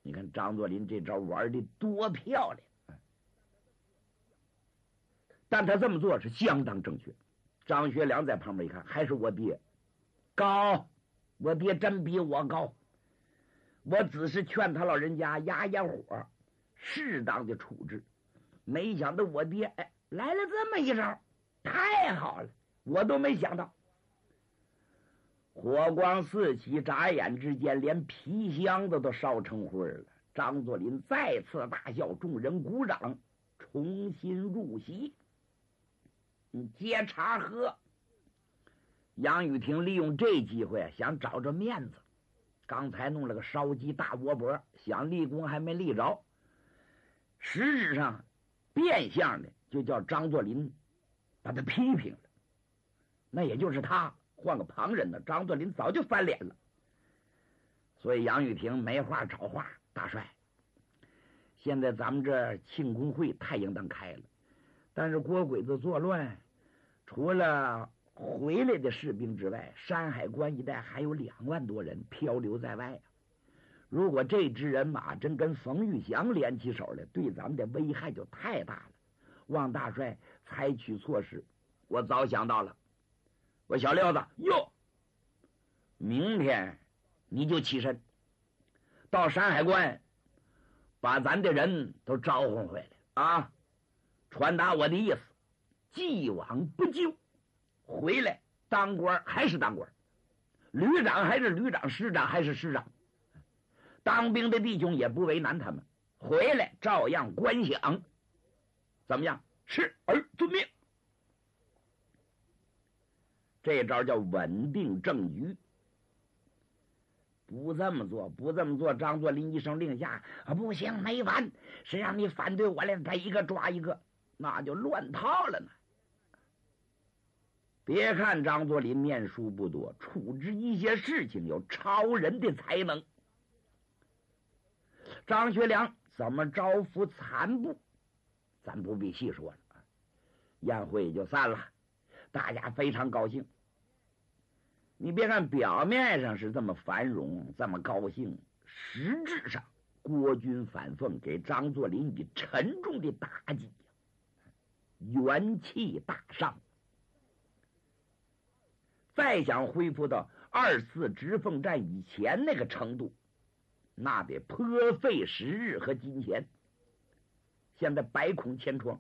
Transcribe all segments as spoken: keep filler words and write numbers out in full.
你看张作霖这招玩的多漂亮，但他这么做是相当正确。张学良在旁边一看，还是我爹高，我爹真比我高，我只是劝他老人家压压火，适当的处置。没想到我爹哎来了这么一招，太好了，我都没想到。火光四起，眨眼之间连皮箱子都烧成灰了。张作霖再次大笑，众人鼓掌，重新入席。你接茶喝。杨雨婷利用这机会想找着面子，刚才弄了个烧鸡大窝脖，想立功还没立着，实质上变相的就叫张作霖把他批评了。那也就是他换个旁人呢，张作霖早就翻脸了。所以杨雨婷没话找话，大帅，现在咱们这庆功会太应当开了，但是郭鬼子作乱，除了回来的士兵之外，山海关一带还有两万多人漂流在外。如果这支人马真跟冯玉祥联起手来，对咱们的危害就太大了。望大帅采取措施。我早想到了，我小六子哟，明天你就起身到山海关，把咱的人都招呼回来啊！传达我的意思，既往不咎。回来当官还是当官，旅长还是旅长，师长还是师长，当兵的弟兄也不为难他们，回来照样官饷，怎么样？是而遵命。这招叫稳定政局。不这么做，不这么做，张作霖一声令下，啊，不行，没完，谁让你反对我来，他一个抓一个，那就乱套了呢。别看张作霖面书不多，处置一些事情有超人的才能。张学良怎么招抚残部，咱不必细说了。宴会也就散了，大家非常高兴。你别看表面上是这么繁荣，这么高兴，实质上国军反奉给张作霖以沉重的打击，元气大伤。再想恢复到二次直奉战以前那个程度，那得颇费时日和金钱。现在百孔千疮，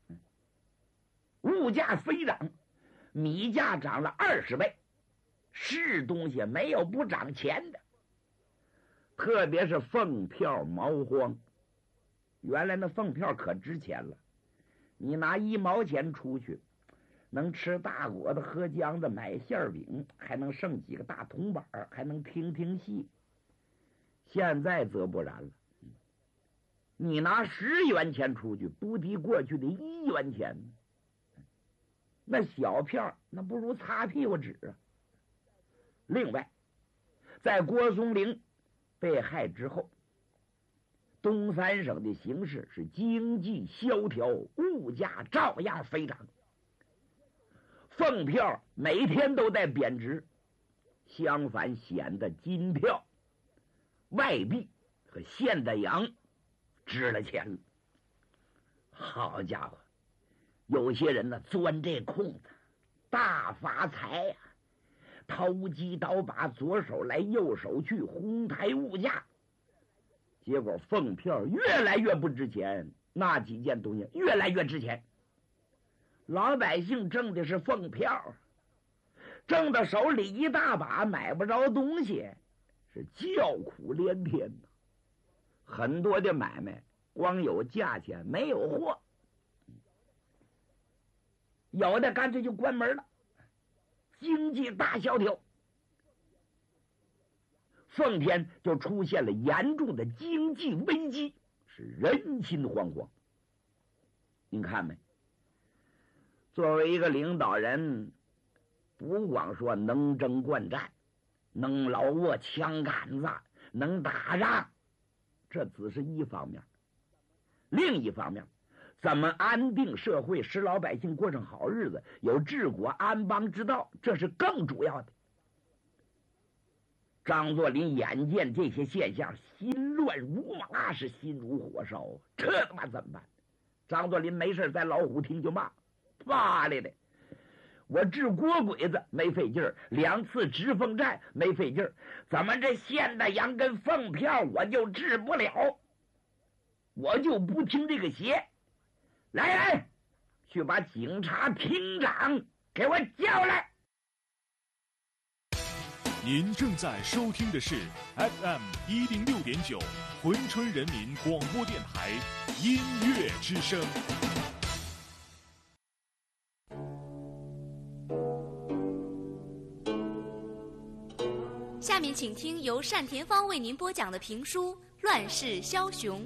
物价飞涨，米价涨了二十倍，是东西没有不涨钱的。特别是凤票毛荒，原来那凤票可值钱了，你拿一毛钱出去，能吃大果子喝浆子买馅饼，还能剩几个大铜板，还能听听戏。现在则不然了，你拿十元钱出去，不敌过去的一元钱。那小票那不如擦屁股纸啊。另外，在郭松龄被害之后，东三省的形势是经济萧条，物价照样飞涨，凤票每天都在贬值，相反显得金票、外币和现代洋值了钱了。好家伙，有些人呢钻这空子，大发财呀、啊！投机倒把，左手来右手去，哄抬物价，结果凤票越来越不值钱，那几件东西越来越值钱。老百姓挣的是凤票，挣到手里一大把，买不着东西，是叫苦连天呐。很多的买卖光有价钱没有货，有的干脆就关门了，经济大萧条。奉天就出现了严重的经济危机，是人心惶惶。您看没？作为一个领导人，不光说能征惯战，能老握枪杆子，能打仗，这只是一方面。另一方面，怎么安定社会，使老百姓过上好日子，有治国安邦之道，这是更主要的。 张作霖眼见这些现象，心乱如麻，是心如火烧啊！这他妈怎么办？张作霖没事在老虎厅就骂：“罢了的，我治郭鬼子没费劲儿，两次直奉战没费劲儿，怎么这现代羊跟凤票我就治不了？我就不听这个邪！来人，去把警察厅长给我叫来！” 您正在收听的是 F M 一零六点九珲春人民广播电台音乐之声。 下面请听由单田芳为您播讲的评书《乱世枭雄》。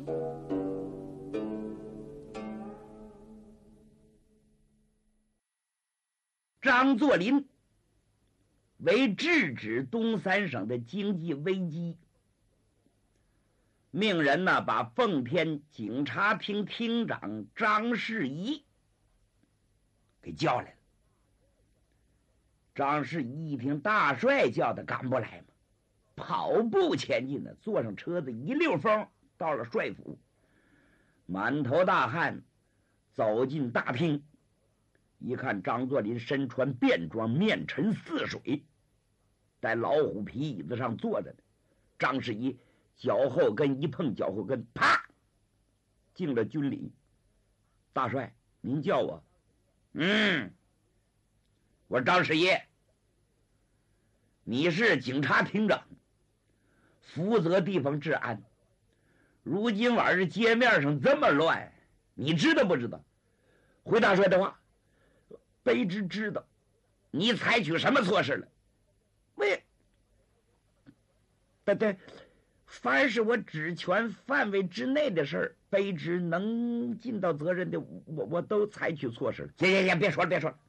张作霖为制止东三省的经济危机，命人呢把奉天警察厅厅长张世仪给叫来了。张世仪一听大帅叫的，敢不来吗？跑步前进呢，坐上车子一溜风到了帅府。满头大汗走进大厅，一看张作霖身穿便装，面沉似水，在老虎皮椅子上坐着呢。张世仪脚后跟一碰脚后跟，啪，敬了军礼。大帅，您叫我？嗯，我张世仪。你是警察厅长，负责地方治安。如今晚上街面上这么乱，你知道不知道？回大帅的话，卑职知道。你采取什么措施了？喂，对对，凡是我职权范围之内的事儿，卑职能尽到责任的，我我都采取措施了。行行行，别说了，别说了。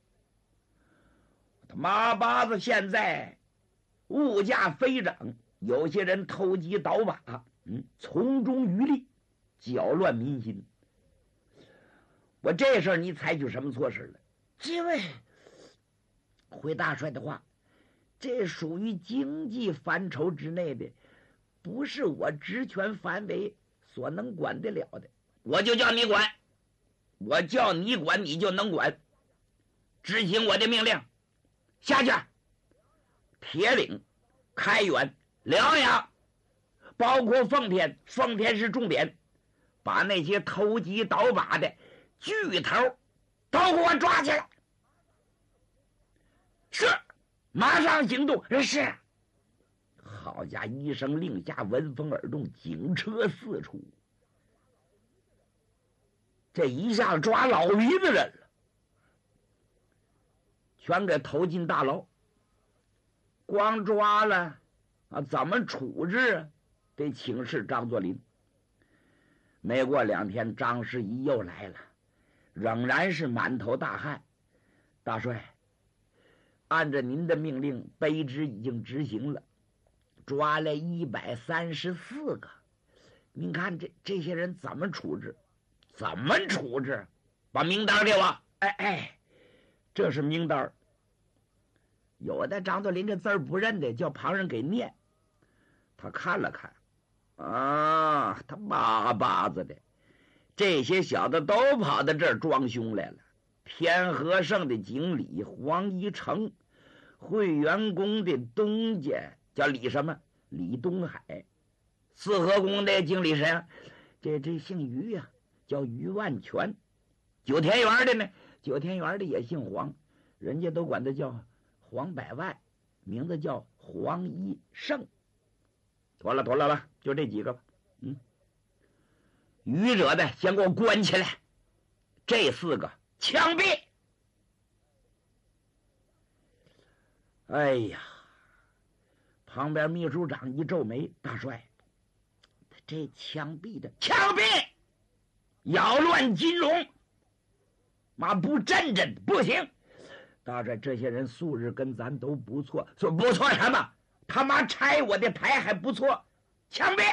他妈巴子现在物价飞涨，有些人偷鸡倒把，嗯，从中渔利，搅乱民心。我这事儿你采取什么措施了？这位回大帅的话，这属于经济范畴之内的，不是我职权范围所能管得了的。我就叫你管，我叫你管，你就能管，执行我的命令。下去，铁岭、开原、辽阳，包括奉天，奉天是重点，把那些偷鸡倒把的巨头都给我抓起来。是，马上行动。是。好家伙，一声令下，闻风而动，警车四处。这一下抓老驴子人了，全给投进大牢。光抓了啊，怎么处置啊？得请示张作霖。没过两天，张世仪又来了，仍然是满头大汗。大帅，按照您的命令，卑职已经执行了，抓了一百三十四个。您看这这些人怎么处置？怎么处置？把名单给我。哎哎，这是名单。有的张作霖这字儿不认得，叫旁人给念。他看了看，啊，他妈巴子的，这些小子都跑到这儿装凶来了。天和盛的经理黄一成，汇源宫的东家叫李什么？李东海。四合宫的经理谁啊？这这姓于呀、啊，叫于万全。九田园的呢？九田园的也姓黄，人家都管他叫黄百万，名字叫黄一胜。妥了妥了了，就这几个吧。嗯，愚者的先给我关起来，这四个枪毙。哎呀，旁边秘书长一皱眉，大帅，这枪毙的枪毙，扰乱金融，妈不震震不行。大帅，这些人素日跟咱都不错，说不错什么？他妈拆我的台还不错，枪毙！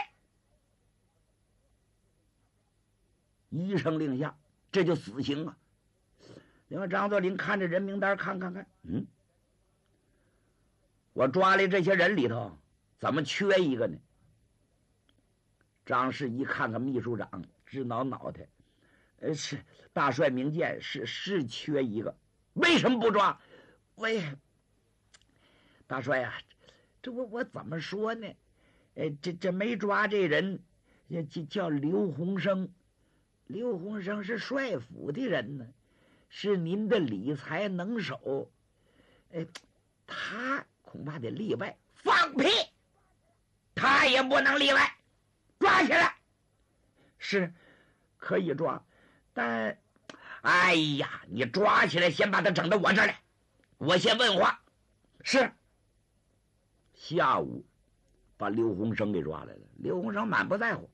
一声令下，这就死刑啊！另外，张作霖看着人名单，看看看，嗯， 我抓来这些人里头，怎么缺一个呢？张世一看看秘书长，直挠脑袋。呃，是大帅明鉴，是是缺一个，为什么不抓？喂，大帅呀、啊，这我我怎么说呢？呃，这这没抓这人，叫叫刘洪生。刘洪生是帅府的人呢，是您的理财能手。哎，他恐怕得例外。放屁！他也不能例外，抓起来。是，可以抓，但，哎呀，你抓起来，先把他整到我这儿来，我先问话。是。下午，把刘洪生给抓来了。刘洪生满不在乎，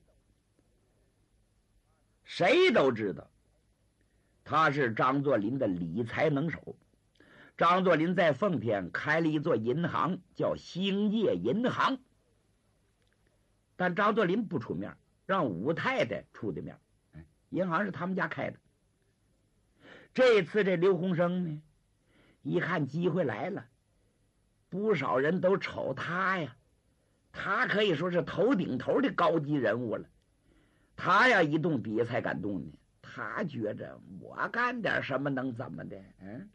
谁都知道，他是张作霖的理财能手。张作霖在奉天开了一座银行，叫兴业银行，但张作霖不出面，让武太太出的面。银行是他们家开的。这次这刘洪生呢，一看机会来了，不少人都瞅他呀，他可以说是头顶头的高级人物了。他呀一动笔才敢动呢，他觉着我干点什么能怎么的？嗯。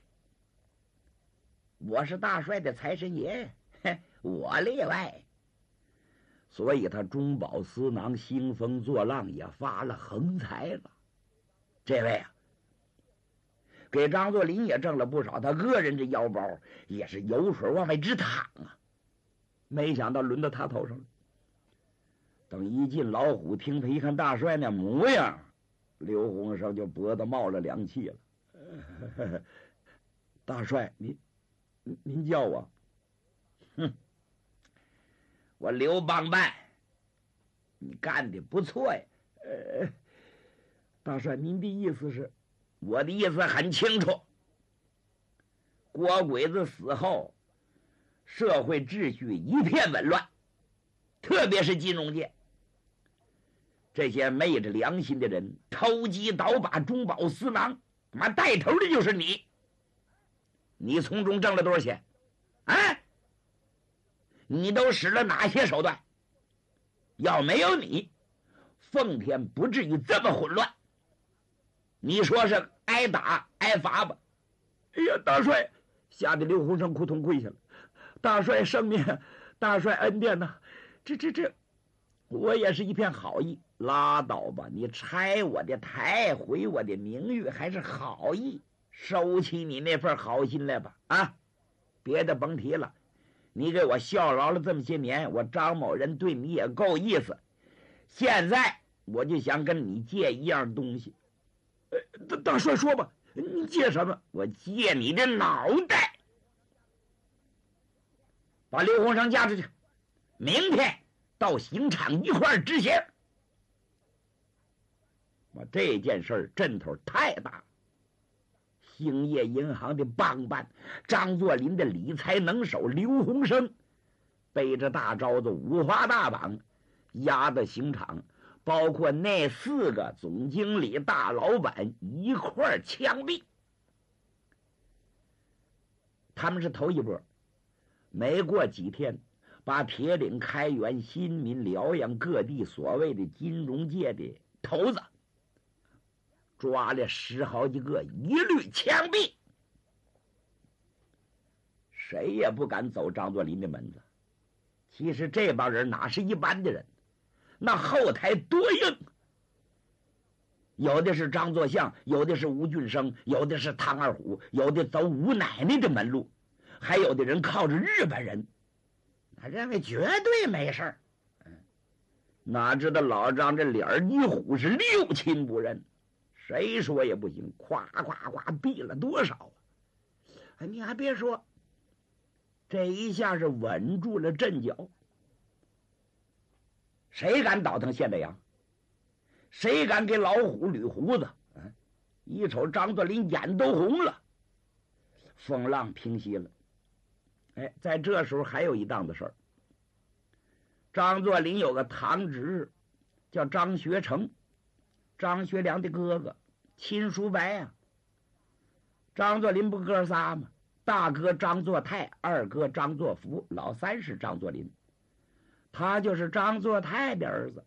我是大帅的财神爷，我例外。所以他中饱私囊，兴风作浪，也发了横财了。这位啊，给张作霖也挣了不少，他个人这腰包也是油水往外直淌啊。没想到轮到他头上了。等一进老虎厅，他一看大帅那模样，刘洪生就脖子冒了凉气了。大帅，你。您叫我，哼，我刘邦办，你干的不错呀。呃，大帅，您的意思是？我的意思很清楚。郭鬼子死后，社会秩序一片紊乱，特别是金融界，这些昧着良心的人偷鸡倒把，中饱私囊，妈带头的就是你。你从中挣了多少钱？啊？你都使了哪些手段？要没有你，奉天不至于这么混乱。你说是挨打挨罚吧？哎呀，大帅，吓得刘洪生扑通跪下了。大帅圣命，大帅恩典呐！这这这，我也是一片好意。拉倒吧，你拆我的台，毁我的名誉，还是好意。收起你那份好心来吧，啊，别的甭提了，你给我效劳了这么些年，我张某人对你也够意思。现在我就想跟你借一样东西。呃，大大帅说吧，你借什么？我借你的脑袋。把刘洪生架出去，明天到刑场一块儿执行。我这件事儿阵头太大。兴业银行的帮办，张作霖的理财能手刘洪生，背着大招子五花大绑，押到刑场，包括那四个总经理大老板一块儿枪毙。他们是头一波，没过几天，把铁岭、开原、新民、辽阳各地所谓的金融界的头子抓了十好几个，一律枪毙。谁也不敢走张作霖的门子。其实这帮人哪是一般的人，那后台多硬。有的是张作相，有的是吴俊生，有的是唐二虎，有的走吴奶奶的门路，还有的人靠着日本人，他认为绝对没事儿。哪知道老张这脸一虎是六亲不认，谁说也不行，夸夸夸毙了多少啊！哎，你还别说，这一下是稳住了阵脚。谁敢倒腾现代洋？谁敢给老虎捋胡子？啊！一瞅张作霖眼都红了。风浪平息了。哎，在这时候还有一档子事儿。张作霖有个堂侄叫张学成，张学良的哥哥，亲叔伯啊。张作霖不哥仨吗？ 大哥张作泰，二哥张作福，老三是张作霖。他就是张作泰的儿子。